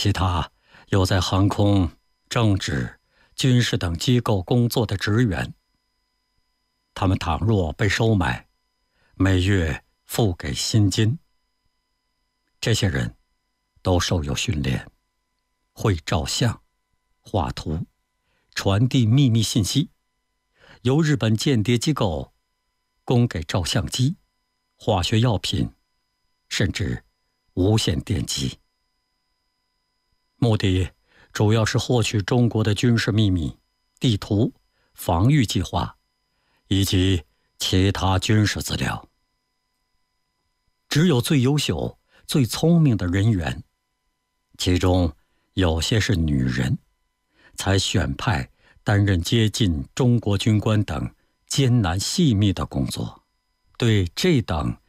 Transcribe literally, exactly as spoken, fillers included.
其他有在航空、政治、军事等机构工作的职员。他们倘若被收买，每月付给薪金。这些人都受有训练，会照相、画图、传递秘密信息，由日本间谍机构供给照相机、化学药品，甚至无线电机。目的主要是获取中国的军事秘密、地图、防御计划以及其他军事资料。只有最优秀、最聪明的人员，其中有些是女人，才选派担任接近中国军官等艰难细密的工作。对这等